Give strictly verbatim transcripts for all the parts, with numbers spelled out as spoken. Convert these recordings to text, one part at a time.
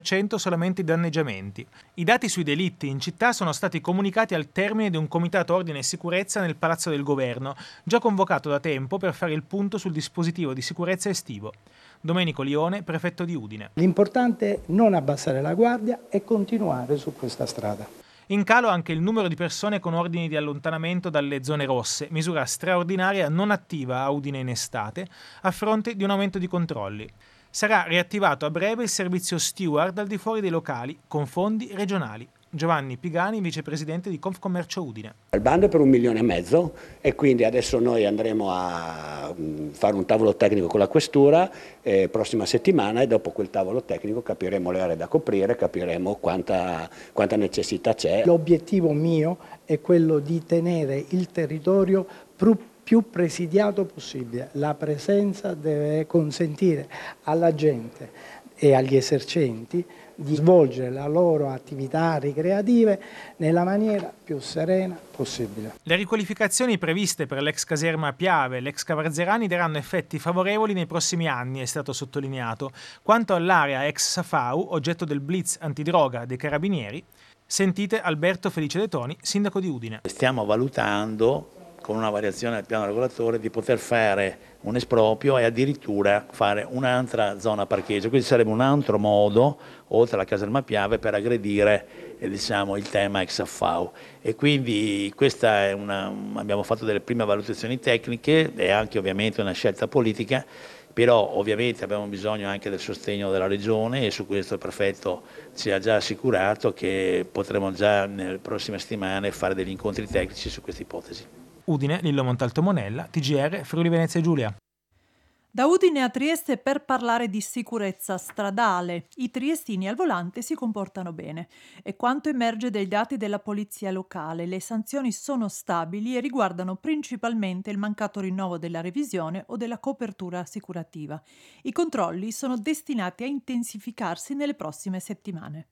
cento solamente i danneggiamenti. I dati sui delitti in città sono stati comunicati al termine di un comitato ordine e sicurezza nel Palazzo del Governo, già convocato da tempo per fare il punto sul dispositivo di sicurezza estivo. Domenico Lione, prefetto di Udine. L'importante è non abbassare la guardia e continuare su questa strada. In calo anche il numero di persone con ordini di allontanamento dalle zone rosse, misura straordinaria non attiva a Udine in estate, a fronte di un aumento di controlli. Sarà riattivato a breve il servizio steward al di fuori dei locali, con fondi regionali. Giovanni Pigani, vicepresidente di Confcommercio Udine. Il bando è per un milione e mezzo e quindi adesso noi andremo a fare un tavolo tecnico con la questura eh, prossima settimana, e dopo quel tavolo tecnico capiremo le aree da coprire, capiremo quanta, quanta necessità c'è. L'obiettivo mio è quello di tenere il territorio più più presidiato possibile. La presenza deve consentire alla gente e agli esercenti di svolgere le loro attività ricreative nella maniera più serena possibile. Le riqualificazioni previste per l'ex caserma Piave e l'ex Cavarzerani daranno effetti favorevoli nei prossimi anni, è stato sottolineato. Quanto all'area ex Safau, oggetto del blitz antidroga dei carabinieri, sentite Alberto Felice De Toni, sindaco di Udine. Stiamo valutando, con una variazione del piano regolatore, di poter fare un esproprio e addirittura fare un'altra zona parcheggio, quindi sarebbe un altro modo, oltre alla caserma Piave, per aggredire eh, diciamo, il tema ex Affau. E quindi questa è una, abbiamo fatto delle prime valutazioni tecniche e anche ovviamente una scelta politica, però ovviamente abbiamo bisogno anche del sostegno della Regione, e su questo il prefetto ci ha già assicurato che potremo già nelle prossime settimane fare degli incontri tecnici su questa ipotesi. Udine, Lillo Montalto Monella, T G R, Friuli Venezia Giulia. Da Udine a Trieste per parlare di sicurezza stradale. I triestini al volante si comportano bene. E quanto emerge dai dati della polizia locale, le sanzioni sono stabili e riguardano principalmente il mancato rinnovo della revisione o della copertura assicurativa. I controlli sono destinati a intensificarsi nelle prossime settimane.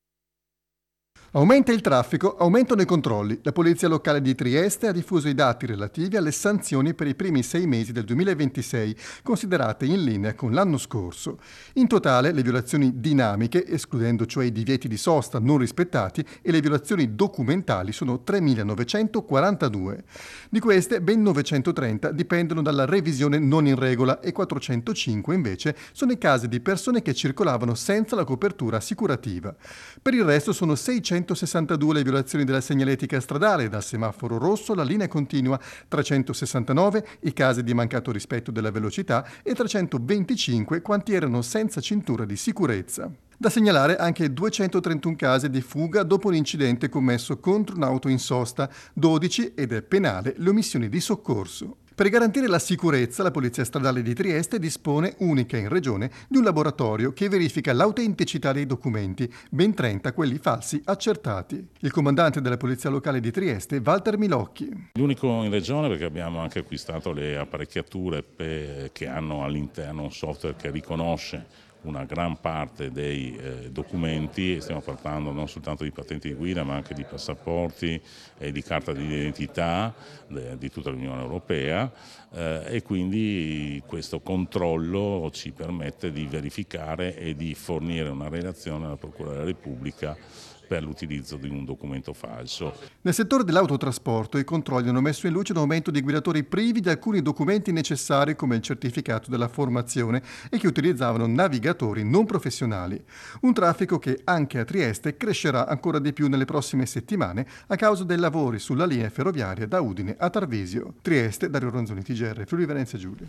Aumenta il traffico, aumentano i controlli. La Polizia Locale di Trieste ha diffuso i dati relativi alle sanzioni per i primi sei mesi del duemilaventisei, considerate in linea con l'anno scorso. In totale, le violazioni dinamiche, escludendo cioè i divieti di sosta non rispettati, e le violazioni documentali sono tremilanovecentoquarantadue. Di queste, ben novecentotrenta dipendono dalla revisione non in regola e quattrocentocinque invece sono i casi di persone che circolavano senza la copertura assicurativa. Per il resto sono seicentosessantadue le violazioni della segnaletica stradale, dal semaforo rosso alla linea continua, trecentosessantanove i casi di mancato rispetto della velocità e trecentoventicinque quanti erano senza cintura di sicurezza. Da segnalare anche duecentotrentuno casi di fuga dopo un incidente commesso contro un'auto in sosta, dodici, ed è penale, le omissioni di soccorso. Per garantire la sicurezza, la Polizia Stradale di Trieste dispone, unica in regione, di un laboratorio che verifica l'autenticità dei documenti, ben trenta quelli falsi accertati. Il comandante della Polizia Locale di Trieste, Walter Milocchi. L'unico in regione, perché abbiamo anche acquistato le apparecchiature per, che hanno all'interno un software che riconosce una gran parte dei eh, documenti, e stiamo parlando non soltanto di patenti di guida ma anche di passaporti e di carta di identità de, di tutta l'Unione Europea, eh, e quindi questo controllo ci permette di verificare e di fornire una relazione alla Procura della Repubblica per l'utilizzo di un documento falso. Nel settore dell'autotrasporto i controlli hanno messo in luce un aumento di guidatori privi di alcuni documenti necessari come il certificato della formazione e che utilizzavano navigatori non professionali. Un traffico che anche a Trieste crescerà ancora di più nelle prossime settimane a causa dei lavori sulla linea ferroviaria da Udine a Tarvisio. Trieste, Dario Ronzoni, T G R, Friuli Venezia Giulia.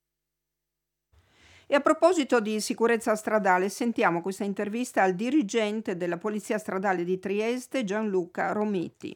E a proposito di sicurezza stradale, sentiamo questa intervista al dirigente della Polizia Stradale di Trieste, Gianluca Romiti.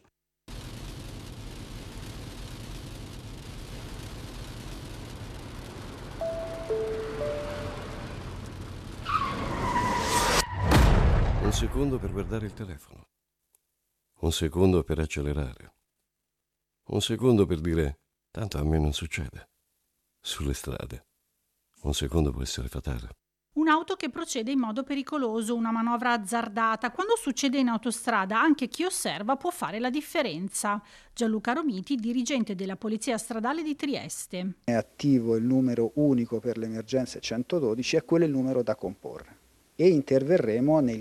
Un secondo per guardare il telefono. Un secondo per accelerare. Un secondo per dire, tanto a me non succede. Sulle strade. Un secondo può essere fatale. Un'auto che procede in modo pericoloso, una manovra azzardata. Quando succede in autostrada, anche chi osserva può fare la differenza. Gianluca Romiti, dirigente della Polizia Stradale di Trieste. È attivo il numero unico per le emergenze centododici e quello è il numero da comporre. E interverremo nei